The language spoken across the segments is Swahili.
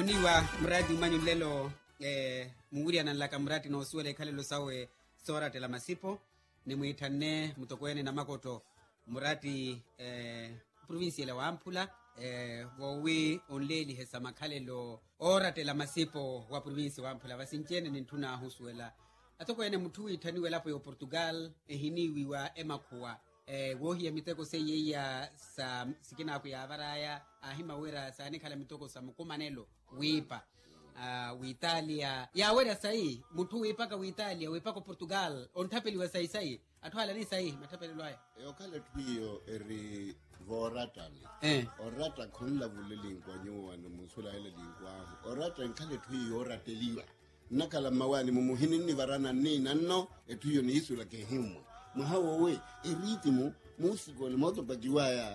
muniwa mradi umanyulelo muwuria na nlaka mrati na osuele khalelo sawe sorate la masipo ni muitane mutokwene na makoto murati provinsi la Wamphula wowi onleli hesa makhalelo orate la masipo wa provinsi Wamphula vasinchene ni ntuna husuela atokwene muthu ithaniwe lapo yo Portugal ehiniwi wa emakhuwa wohi ya miteko seyeya sa sikina ku ya varaya ahima wera sa nekhala mitoko sa mukumanelo wipa Italia ya wera sai muthu wipaka Italia wipaka Portugal onthapeliwa sai atwala ni sai mathapelelo haya yokhale twiyo eri voratani orata khonla vulelingwa nyowa nomusula ele lingwa orata nkhale twiyo orateliwa nakala mawani mumuhini ni varana ni nanno etwiyo ni isula kehimwe muhawo we eritimu musiko le moto bajiwaya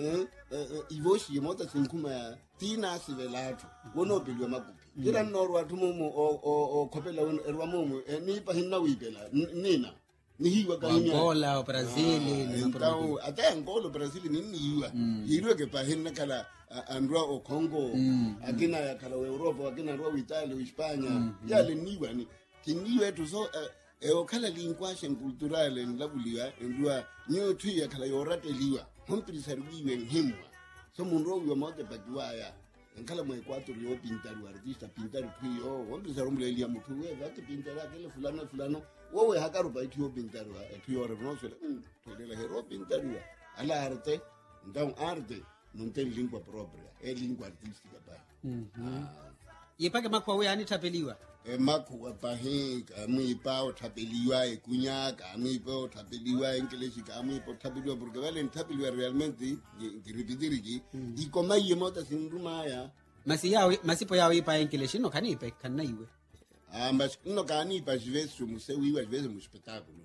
ivoshi moto sinkuma ya tina sivelatu wono bilwa magupi kila norwa tumumu o kopela erwa mumu ni pahinna wibela nina ni hiwa kanya Angola Brazil ndao ata Angola Brazil ni hiwa yirwe ke pahinna kala andwa o Congo akina ya kala Europa akina ro Italia Hispania yale niwa ni kiniwe tu so okhala linkwashe culturale nglabuliwa ndwa nyothi ya khala yorate liwa hompilisa riwe nhimwa so munro wa mote bajiwaya nkala mwe 4 yo pintaru artista pintaru twiyo hompilisa rumlelia muthu we vate pintara kele fulano wowe hakaru baiti yo pintaru twiyo renosele todela hero pintaru ala arte ndau arte non tem lingua propria lingua artistica ba yipake makwa we ani thapeliwa makhuwa pahi amuipa othapeliwa ekunyaka amuipa othapeliwa enkeleshika amuipa othapeliwa porque vale nthapeliwa realmente ngiripitiriki ikoma yemota sindumaya masipo yawe ipa enkeleshino kanipe kanaiwe mas no kanipa jivese musewiwa jivese mu espetáculo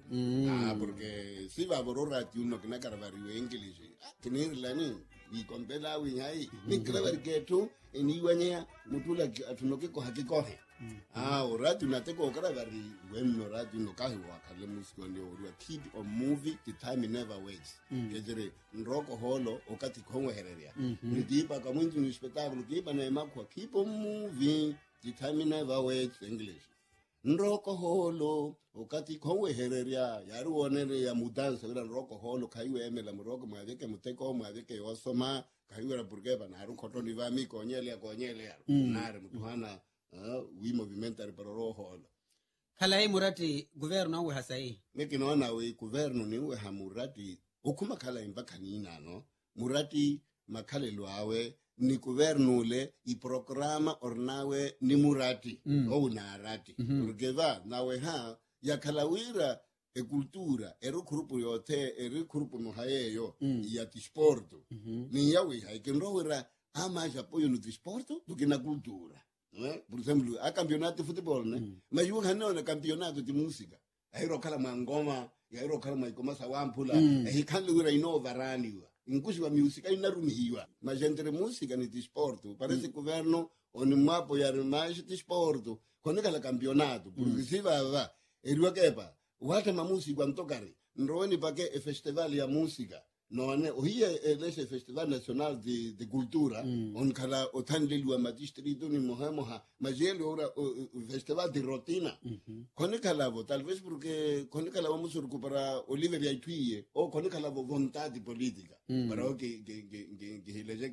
porque si va bororati uno que na carvariwe enkeleshi kinirlani y compela winhai ni crever que tú en iwanya mutula atunoke ko hakikohe orati unateko kravari when orati no kahi wa kale musiko ndio uri keep on movie the time never waits ngejere nroko holo okati khongwe hereria ndipa ka mwinju ni spectacle kipa na emakwa keep on moving the time never waits English nroko holo okati khongwe hereria yari wonere ya mudansa ura nroko holo kaiwe emela muroko mwaveke muteko mwaveke yosoma kaiwe burgeba na haru khotoni vami konyele nare mutuhana we movimentari paroro holo khala murati governo we hasai mekinaona we governo ni we hamurati ukuma khala imbakanina no murati makhalelo awe ni governo le I programa ornawe ni murati o narati urgeva nawe ha yakhalawira cultura grupo yote grupo mohayeyo ya tisporto ni yawe haikenroira amaja apoio no tisporto do que na cultura. Por exemplo, a campeonato de futebol, né? Mas eu não na campeonato de música. Aí rocala mangoma, aí rocala mai como sa Wamphula, aí canlura inova raniwa. Inclusive a música ina rumiwa. Mas entre música e desporto, parece governo on ma apoiar mais desporto. Quando é campeonato, porque se va, ele kepa, wata ma música antokari. Nroeni pake e festival ya música. No ne ohiye ese festival nacional de cultura on kala othandeliwa ma distrito ni mohamoha majeli ora festival de rotina konikala vo talvez porque konikala vamos recuperar Oliver Yaitwie o konikala vo vontade política para que hileze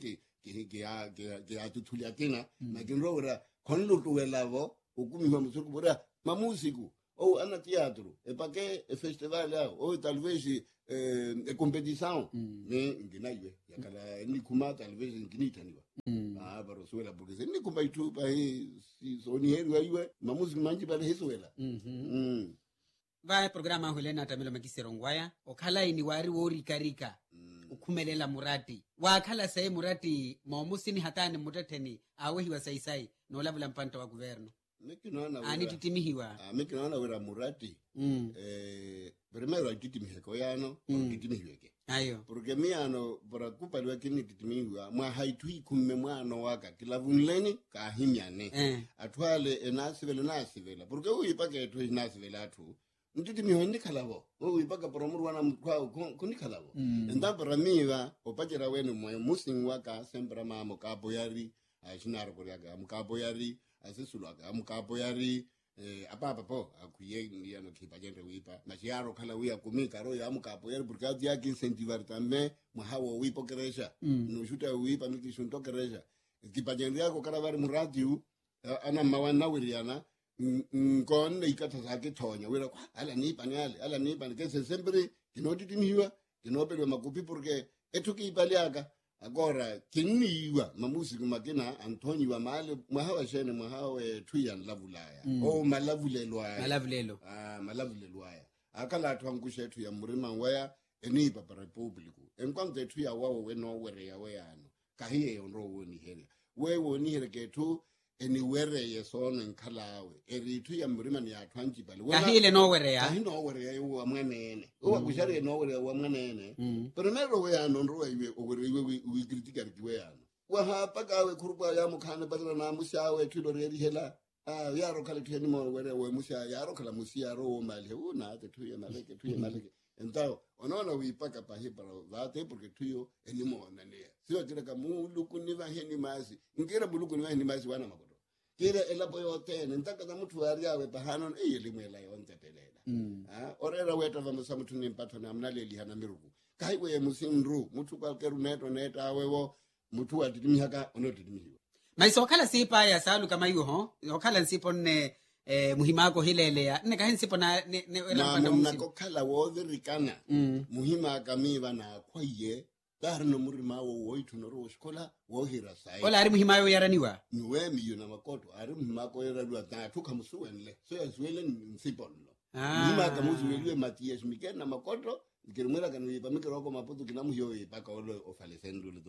que atutuliatina makinro ora konlutuela vo ukumi vamos recuperar ma músico ou ana teatro e para que festival ou talvez competição né nginaiwe yakala ni kuma talvez nginitaniwa barosuela porque se ni kuma itu pai si soni heru aiwe mamuzi manji bale hesuela vai programa hulena tamelo makisero ngwaya okhala ini wari wori karika ukhumelela murati wakhala sai murati mamusini hatane mutateni awehiwa sai no lavula mpanta wa governo ani titimihiwa mekinaona wera murati primero titimiheko yano titimihiweke ayo porque miano para kupaliwa kini titimihiwa mwa haitui kumme mwano waka kilavunleni ka himyane atwale nasivela porque uyipake etu nasivela atu ntitimihiwa ndikalavo uyipaka promuru wana mkwao kunikalavo enda para miwa opachera wenu mwe musing waka sembra mamo ka boyari ashinaro kuriaga mukapo yari asisulaga mukapo yari apapa po akuye ndiano khipa jende wipa machiyaro khala wiya kumika ro ya mukapo yari porque ya que incentivar también mwahawo wipo keresha no shuta wipa miki shunto keresha khipa jende yako kala bari mu radio ana mawana wiriana nkonne ikatha zake thonya wira ala ni pani ke sempre kinotitimiwa kinopelwa makupi porque etuki ipaliaka agora kinniwa mamusi kumakina antonio male mwahawa shene mwahawe tuyan lavulaya malavulelo malavulelwaya akala twangushe etu ya murima waya enipa para republiku enkwante etu ya wawo weno were ya weyano kahiye yonro woni here we woni here ketu eni were yesono nkalawe eritu ya murima ni atwanji bale kahile no were ya kahino were ya wa mwenene o kushari no were wa mwenene pero nero we ano ro iwe were iwe we kritika kiwe ano wa hapa kawe kurba ya mukhane badala na mushawe tudo reri hela yaro kala tuyeni mo were we musha yaro kala musia ro mali una ate tuye maleke então onaona uipaka pahipara vate porque tuyo enimo nane sio kile kama muluku ni vaheni masi ngira muluku ni vaheni masi wana makoto kile elapo yote ntaka za mtu ariawe pahano elimwela yonte pelela orera weta vama samutu ni mpato na mnaleli hana miruku kaiwe musimru mtu kwa keru neto neta awewo mtu atidimihaka onotidimihiwa maisa wakala sipa ya salu kama hiyo ho wakala nsipo ne muhimako hilelea nne kahe nsipo na mnako kala wodhirikana muhimaka miva na kwaye tarno murima wo itunoro uskola wohira sai ola ari muhimayo yaraniwa nuwe miyo na makoto ari muhimako yaraniwa ta tuka musuwenle so yazwele nsipono muhimaka musuwelwe Matias Mikel na makoto kirumera kanu yipa mikiroko maputu kinamu hiyo ipaka olo ofalesendu le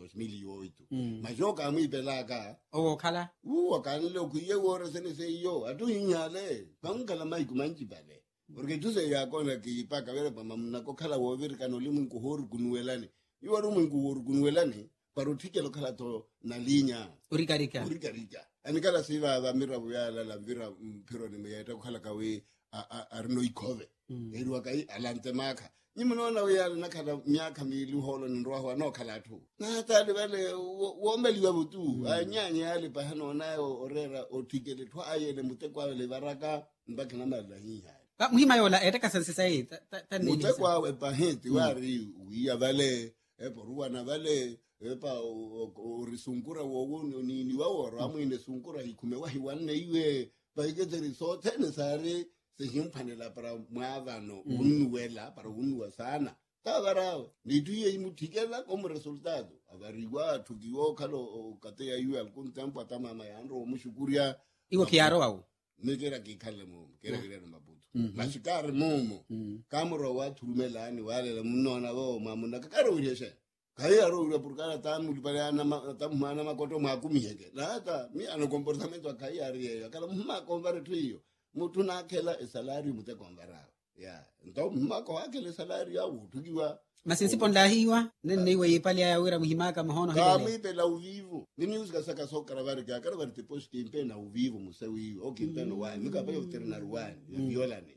2008 majoka amipelaka kala wakanile okuye wore sene seyo atu inyale bangala maiku manjibale porque tuse yakona kipaka vere pama mnako kala woviri kanolimu nkuhoru kunuelani iwaru munguhoru kunuelani parutike lo kala to na linya urikarika anikala siva vamira buyala la vira mpiro ni meyeta kala kawe arno ikove eri wakai alante maka nimunona uyala nakala miaka milu holo nroho no kala tu na tali vale wombeli wabutu anyanye yale pahano nayo orera otikele twa ayele mutekwa le baraka mbaki na mala hiya muhima yola etaka sansisa hii mutekwa we pahenti wari uya vale eporuwa na vale epa orisungura wowo ni wawo ramwine sungura ikumewa hiwanne iwe paigete risote ne sare sehimpanela para mwavano unwela para unwa sana tabarawe nituye imutikela como resultado avariwa tukiwo kalo kateya iwe alkun tempo atamama yandro mushukuria iwo kiaro au nekera kikale mumu kera kira mabutu mashikare mumu kamro wa turumelani wale munona bo mamuna kakaro ureshe kayaro ura purkara tamu lipariana tamana makoto makumiheke nata mi ano comportamento akayari akala mma konvare tuyo mutu nakela salary mutekombarao ndo mmako wakele salary yawu tukiwa masinsipo ndahiwa nene iwe yipali ya wira muhimaka mahono hilele kami pela uvivu nini uzika saka sokara vari te post kimpe na uvivu musewi okimpe no wani mikapa yo veterinar wani violani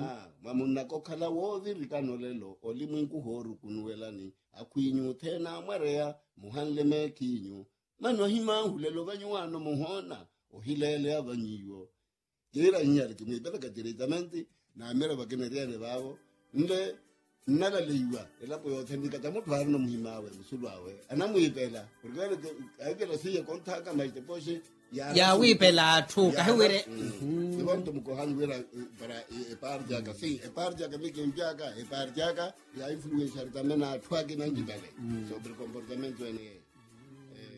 mamuna kokala wovi rikano lelo olimu nkuhoru kunuelani akwinyu tena mwareya muhanleme kinyu mano hima hulelo vanyuano muhona ohilele avanyiwo kira nyari kimi bela ka directamente na mera bakeneriane babo nde nala leiwa elapo yo tendika tamutu harino muhimawe musulwawe anamuipela urgale ayikela siye kontaka maite poshe ya wipela tu kahwere ibonto mukohani wera para eparjaka si eparjaka mikimjaka eparjaka ya influencer tamena twage nanjibale sobre comportamento ene